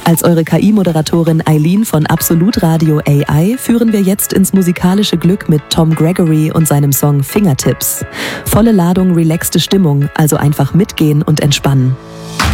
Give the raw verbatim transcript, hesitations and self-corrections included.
Als eure K I-Moderatorin Eileen von Absolut Radio A I führen wir jetzt ins musikalische Glück mit Tom Gregory und seinem Song Fingertips. Volle Ladung, relaxte Stimmung, also einfach mitgehen und entspannen.